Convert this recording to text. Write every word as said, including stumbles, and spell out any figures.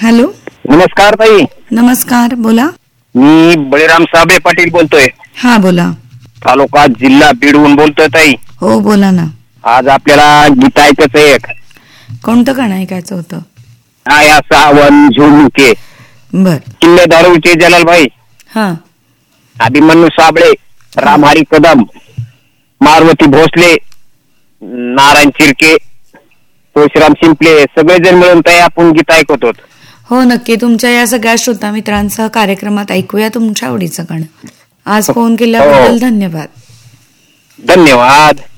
Hello, नमस्कार ताई. नमस्कार, बोला. मी बळीराम साबळे पाटील बोलतोय. हा, बोला. तालुका जिल्हा बीडहून बोलतोय ताई. हो, बोला ना. आज आपल्याला गीत ऐकायचं एक. कोणतं गाणं ऐकायचं होतं? आया सावन झुमके, बर. किल्ले दारूचे जलालभाई, हा. अभिमन्यू साबळे, रामहरी कदम, मारुती भोसले, नारायण चिरके, तुळशीराम शिंपले, सगळेजण मिळून ताई आपण गीत ऐकत होत. हो, नक्की. तुमच्या या सगळ्या श्रोता मित्रांसह कार्यक्रमात ऐकूया तुमच्या आवडीचं गाणं. आज फोन केल्याबद्दल धन्यवाद. धन्यवाद.